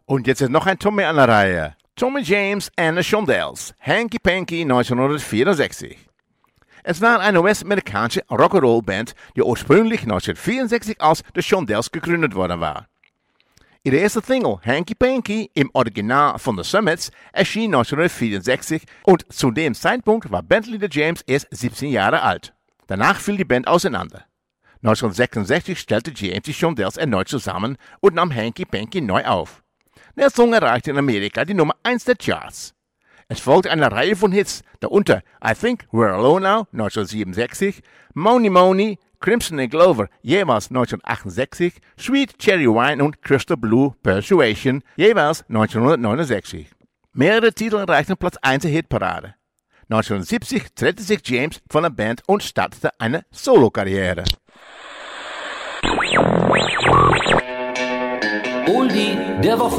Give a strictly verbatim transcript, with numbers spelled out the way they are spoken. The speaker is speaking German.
Und jetzt ist noch ein Tommy an der Reihe. Tommy James and the Shondells, Hanky Panky neunzehnhundertvierundsechzig. Es war eine US-amerikanische Rock'n'Roll-Band, die ursprünglich neunzehnhundertvierundsechzig als The Shondells gegründet worden war. Ihre erste Single, Hanky Panky, im Original von The Summits, erschien neunzehnhundertvierundsechzig und zu dem Zeitpunkt war Bandleader James erst siebzehn Jahre alt. Danach fiel die Band auseinander. neunzehnhundertsechsundsechzig stellte James die Shondells erneut zusammen und nahm Hanky Panky neu auf. Der Song erreichte in Amerika die Nummer eins der Charts. Es folgte eine Reihe von Hits, darunter I Think We're Alone Now neunzehnhundertsiebenundsechzig, Money Money, Crimson and Clover jeweils neunzehnhundertachtundsechzig, Sweet Cherry Wine und Crystal Blue Persuasion jeweils neunzehnhundertneunundsechzig. Mehrere Titel erreichten Platz eins der Hitparade. neunzehnhundertsiebzig trennte sich James von der Band und startete eine Solokarriere. Oldie der Woche.